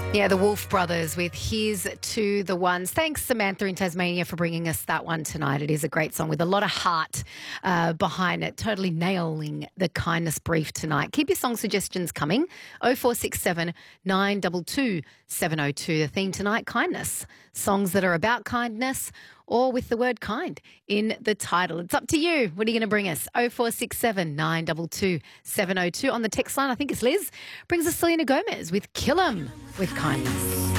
Yeah, the Wolf Brothers with Here's to the Ones. Thanks, Samantha in Tasmania, for bringing us that one tonight. It is a great song with a lot of heart behind it, totally nailing the kindness brief tonight. Keep your song suggestions coming. 0467 922 702. The theme tonight, kindness. Songs that are about kindness or with the word kind in the title. It's up to you. What are you going to bring us? 0467 922 702. On the text line, I think it's Liz, brings us Selena Gomez with Kill 'Em with Kindness.